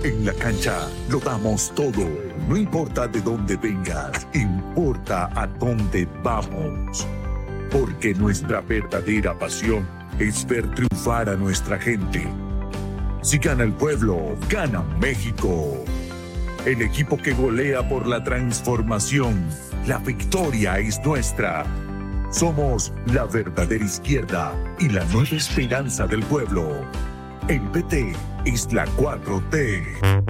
En la cancha lo damos todo. No importa de dónde vengas, importa a dónde vamos. Porque nuestra verdadera pasión es ver triunfar a nuestra gente. Si gana el pueblo, gana México. El equipo que golea por la transformación. La victoria es nuestra. Somos la verdadera izquierda y la nueva esperanza del pueblo. El PT es la 4T.